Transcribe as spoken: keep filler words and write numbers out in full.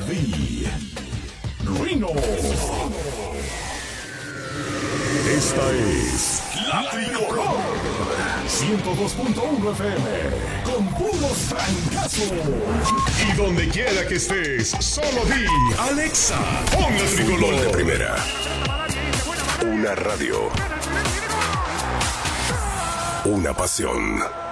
The Rino. Esta es La Tricolor ciento dos punto uno F M con puros francazos. Y donde quiera que estés, solo di Alexa, pon La Tricolor de primera. Una radio. Una pasión.